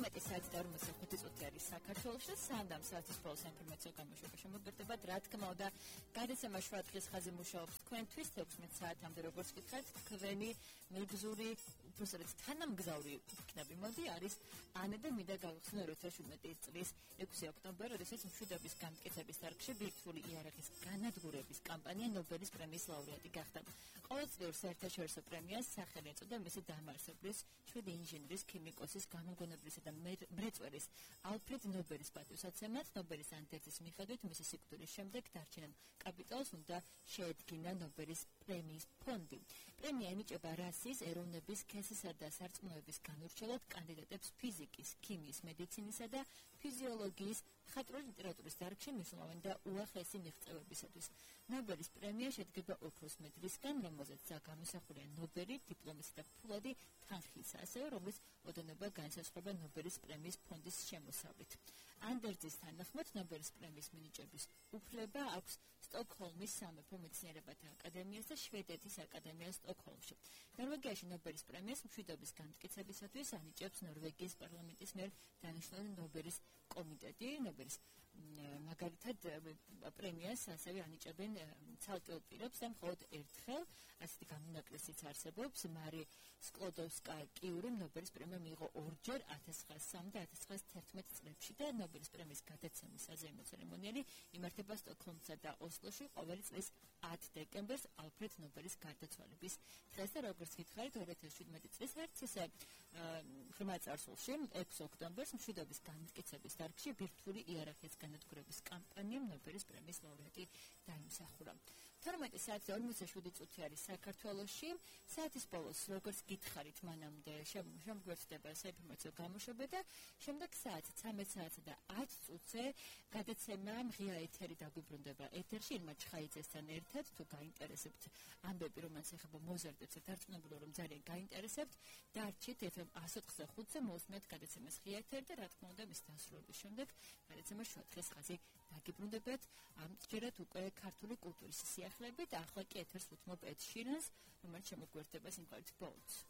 12 საათი და 45 წუთი არის საქართველოში. სანდამ საათის ბოლოს ინფორმაცია გამოშვება შემოგგვერდებათ. რა თქმა უნდა, გადაცემა შუა დღის ხაზი მუშაობს თქვენთვის 16 საათამდე, როგორც გითხარით, თქვენი მეგზური, უბრალოდ თანამგზავრი იქნები. მოდი არის ანა და მინდა გავიხსენო 2017 წლის 6 ოქტომბერი, როდესაც მშვიდობის განმტკიცების დარგში ბირთვული იარაღის განადგურების კამპანია ნობელის პრემიის ლაურეატი გახდა. ყოველწლიურ საერთაშორისო პრემიას სახელი ეწოდა მისი დამაარსებლის, შვედი ინჟინრის, ქიმიკოსის, გამოგონებლისა და მრეწველის ალფრედ ნობელის პატივსაცემად. ნობელის ანდერძის მიხედვით მისი სიკვდილის შემდეგ დარჩენილ კაპიტალს უნდა შეედგინა ნობელის პრემიის ფონდი. პრემია ენიჭება რასის, ეროვნების, სქესისა და სარწმუნოების განურჩევლად კანდიდატებს ფიზიკის, ქიმიის, მედიცინისა და ფიზიოლოგიის, მხატვრული ლიტერატურის დარგში მნიშვნელოვანი და უახესი მიღწევებისათვის. ნობელის პრემია შედგება ოქროს მედლისგან, რომელზეც გამოსახულია ნობელი, დიპლომისა და ფულადი თანხისა, ასევე რომლის ოდენობა განსაზღვრება ნობელის პრემიის ფონდის შემოსავლით. ანდერძის თანახმად ნობელის პრემიის მინიჭების უფლება აქვს სტოკჰოლმის სამეფო მეცნიერებათა აკადემიას და შვედეთის აკადემიას სტოკჰოლმში. ნორვეგიაში ნობელის პრემიას მშვიდობის განმტკიცებისათვის ანიჭებს ნორვეგიის პარლამენტის მიერ დანიშნული ნობელის კომიტეტი. ნობელის მაგალითად პრემიას ასევე ანიჭებენ ცალკეულ პირებს და მხოლოდ ერთხელ ასეთი გამონაკლისიც არსებობს. მარი სკლოდოვსკა-კიურიმ ნობელის პრემია მიიღო ორჯერ 1903 და 1911 წლებში და ნობელის პრემიის გადაცემის საზეიმო ცერემონიალი იმართება სტოკჰოლმსა და ოსლოში ყოველი წლის 10 დეკემბერს ალფრედ ნობელის გარდაცვალების დღეს და როგორც გითხარით 2017 წლის არც ისე ღრმა წარსულში 6 ოქტომბერს მშვიდობის განმტკიცების დარგში ბირთვული იარაღის განადგურების კამპანიამ ნობელის პრემიის ლაურეატი დაიმსახურა. 12 საათი 47 წუთი არის საქართველოში. საათის ბოლოს როგორც გითხარით მანამდე შემოგვერდება საინფორმაციო გამოშვება და შემდეგ საათი 13 საათსა და 10 წუთზე გადაცემა ღია ეთერი დაგვიბრუნდება ეთერში ირმა ჩხაიძესთან ერთად. თუ გაინტერესებთ ამბები, რომელიც ეხება მოზარდებს და დარწმუნებული რომ ძალიან გაინტერესებთ, დარჩით FM 104.5-ზე მოусმენთ გადაცემას ღია ეთერი და რა თქმა უნდა მის დასრულების შემდეგ გადაცემა შუა დღის ხაზი დაგიბრუნდებათ. ამჯერად უკვე ქართული კულტურის სიახლეებით, ახლა კი ეთერს უთმობ ედ შირანს, რომელიც შემოგვერდება სიმღერით Boats.